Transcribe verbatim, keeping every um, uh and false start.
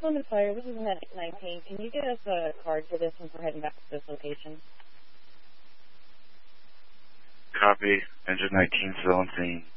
Plymouth Fire, this is Net nineteen. Can you get us a card for this since we're heading back to this location? Copy. Engine nineteen, still on scene.